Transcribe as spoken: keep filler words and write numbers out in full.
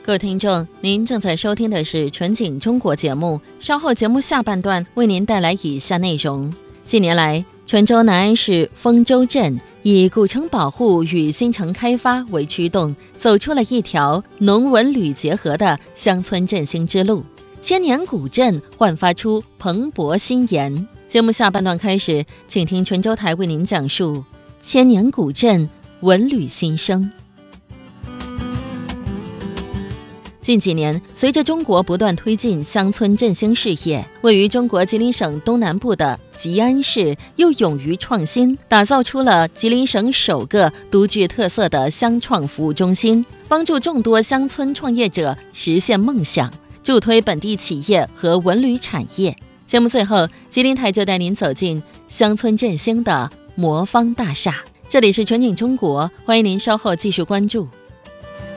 各位听众，您正在收听的是全景中国节目，稍后节目下半段为您带来以下内容。近年来，泉州南安市丰州镇以古城保护与新城开发为驱动，走出了一条农文旅结合的乡村振兴之路，千年古镇焕发出蓬勃新颜。节目下半段开始，请听泉州台为您讲述千年古镇文旅新生。近几年，随着中国不断推进乡村振兴事业，位于中国吉林省东南部的吉安市又勇于创新，打造出了吉林省首个独具特色的乡创服务中心，帮助众多乡村创业者实现梦想，助推本地企业和文旅产业。节目最后，吉林台就带您走进乡村振兴的魔方大厦。这里是全景中国，欢迎您稍后继续关注。